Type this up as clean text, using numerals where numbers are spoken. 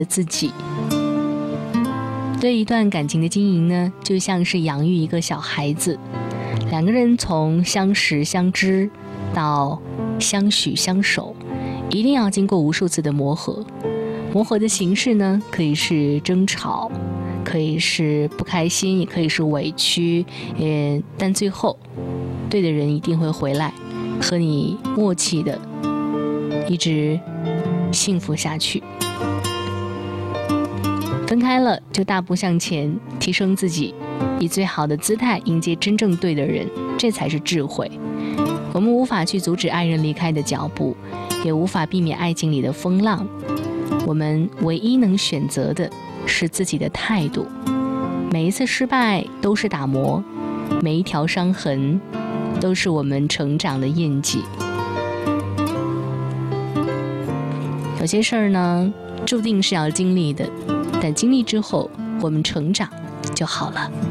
自己。对一段感情的经营呢，就像是养育一个小孩子，两个人从相识相知到相许相守，一定要经过无数次的磨合。磨合的形式呢，可以是争吵，可以是不开心，也可以是委屈，但最后对的人一定会回来，和你默契的一直幸福下去。分开了就大步向前，提升自己，以最好的姿态迎接真正对的人，这才是智慧。我们无法去阻止爱人离开的脚步，也无法避免爱情里的风浪，我们唯一能选择的是自己的态度。每一次失败都是打磨，每一条伤痕都是我们成长的印记。有些事儿呢，注定是要经历的，但经历之后，我们成长就好了。